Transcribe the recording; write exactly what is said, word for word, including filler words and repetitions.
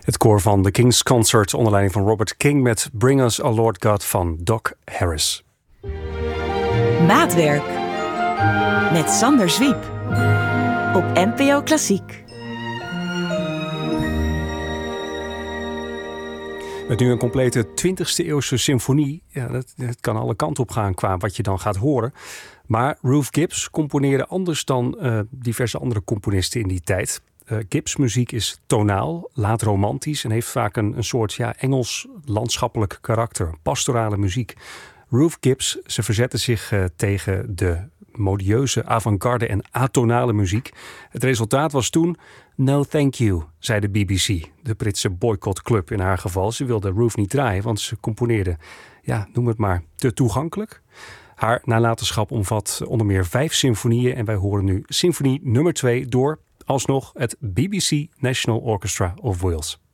Het koor van The King's Concert onder leiding van Robert King met Bring Us a Lord God van Doc Harris. Maatwerk met Sander Zwiep op N P O Klassiek. Met nu een complete twintigste eeuwse symfonie. Ja, dat, dat kan alle kanten op gaan qua wat je dan gaat horen. Maar Ruth Gibbs componeerde anders dan uh, diverse andere componisten in die tijd. Uh, Gibbs' muziek is tonaal, laat romantisch en heeft vaak een, een soort ja, Engels landschappelijk karakter. Pastorale muziek. Ruth Gibbs, ze verzette zich uh, tegen de modieuze avant-garde en atonale muziek. Het resultaat was toen no thank you, zei de B B C. De Britse boycottclub in haar geval. Ze wilde Ruth niet draaien, want ze componeerde, ja, noem het maar, te toegankelijk. Haar nalatenschap omvat onder meer vijf symfonieën en wij horen nu symfonie nummer twee door alsnog het B B C National Orchestra of Wales.